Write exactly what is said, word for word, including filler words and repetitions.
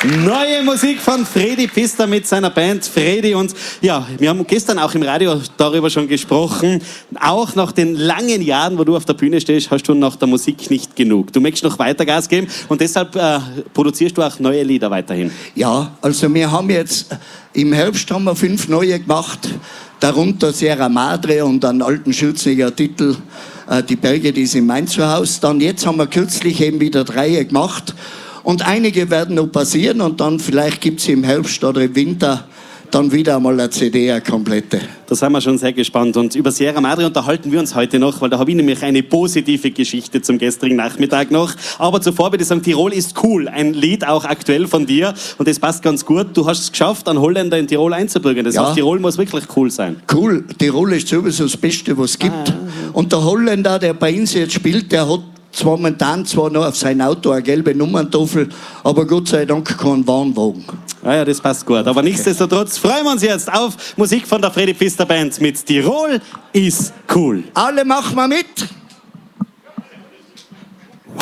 Neue Musik von Fredi Pfister mit seiner Band Fredi. Und ja, wir haben gestern auch im Radio darüber schon gesprochen. Auch nach den langen Jahren, wo du auf der Bühne stehst, hast du nach der Musik nicht genug. Du möchtest noch weiter Gas geben und deshalb äh, produzierst du auch neue Lieder weiterhin. Ja, also wir haben jetzt im Herbst haben wir fünf neue gemacht. Darunter Sierra Madre und einen alten Schürzniger Titel, äh, Die Berge, die sind mein Zuhause. Dann jetzt haben wir kürzlich eben wieder drei gemacht. Und einige werden noch passieren und dann vielleicht gibt es im Herbst oder im Winter dann wieder einmal eine C D, eine komplette. Da sind wir schon sehr gespannt. Und über Sierra Madre unterhalten wir uns heute noch, weil da habe ich nämlich eine positive Geschichte zum gestrigen Nachmittag noch. Aber zuvor würde ich sagen, Tirol ist cool. Ein Lied auch aktuell von dir und das passt ganz gut. Du hast es geschafft, einen Holländer in Tirol einzubürgern. Das ja. heißt, Tirol muss wirklich cool sein. Cool. Tirol ist sowieso das Beste, was es gibt. Ah. Und der Holländer, der bei uns jetzt spielt, der hat zwar momentan zwar noch auf sein Auto eine gelbe Nummerntafel, aber Gott sei Dank keinen Warnwagen. Ah ja, das passt gut. Aber okay. Nichtsdestotrotz freuen wir uns jetzt auf Musik von der Fredi Pfister Band mit Tirol ist cool. Alle machen wir mit!